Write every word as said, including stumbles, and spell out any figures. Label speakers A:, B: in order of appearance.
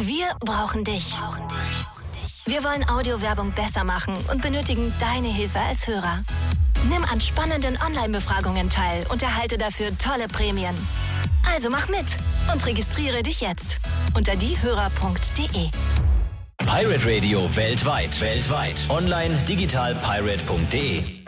A: Wir brauchen dich. Wir wollen Audiowerbung besser machen und benötigen deine Hilfe als Hörer. Nimm an spannenden Online-Befragungen teil und erhalte dafür tolle Prämien. Also mach mit und registriere dich jetzt unter diehörer punkt de.
B: Pirate Radio weltweit. Weltweit. Online digital pirate punkt de